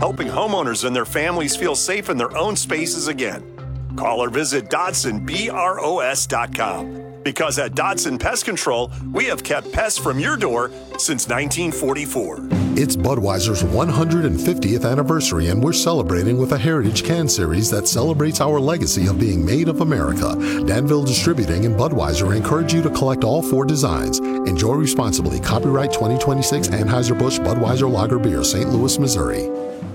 helping homeowners and their families feel safe in their own spaces again. Call or visit DodsonBROS.com. Because at Dodson Pest Control, we have kept pests from your door since 1944. It's Budweiser's 150th anniversary, and we're celebrating with a Heritage Can Series that celebrates our legacy of being made of America. Danville Distributing and Budweiser encourage you to collect all 4 designs. Enjoy responsibly. Copyright 2026 Anheuser-Busch Budweiser Lager Beer, St. Louis, Missouri.